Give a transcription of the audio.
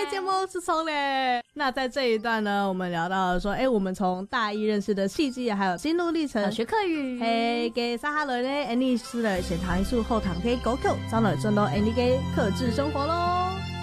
节目是聪嘞。那在这一段呢，我们聊到了说，我们从大一认识的契机，还有心路历程， 学客语， 给撒哈人呢，安利斯的前堂一处后堂可以狗口，招了真多安利给克制生活咯。